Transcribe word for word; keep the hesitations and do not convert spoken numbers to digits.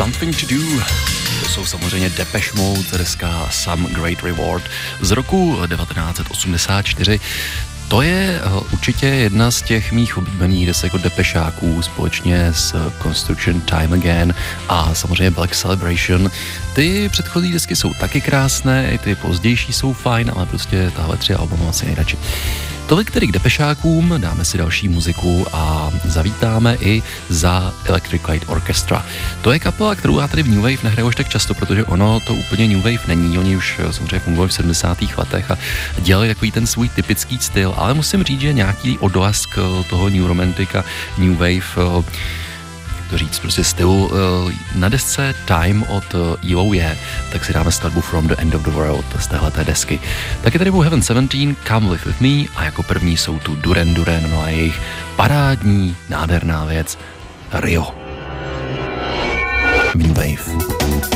Something to do. To jsou samozřejmě Depeche Mode, deska Some Great Reward z roku devatenáct set osmdesát čtyři. To je určitě jedna z těch mých oblíbených desek od Depešáků společně s Construction Time Again a samozřejmě Black Celebration. Ty předchozí desky jsou taky krásné, i ty pozdější jsou fajn, ale prostě tahle tři alba mám asi nejradši. Tolik tedy k Depešákům, dáme si další muziku a zavítáme i za Electric Light Orchestra. To je kapela, kterou já tady v New Wave nehraju už tak často, protože ono to úplně New Wave není. Oni už samozřejmě fungovali v sedmdesátých letech a dělali takový ten svůj typický styl, ale musím říct, že nějaký odlask toho New Romantic a New Wave, to říct, prostě stylu na desce Time od E O je, tak si dáme skladbu From the End of the World z téhleté desky. Taky tady byl Heaven sedmnáct, Come Live With Me a jako první jsou tu Duran Duran, no a jejich parádní, nádherná věc Rio. New Wave.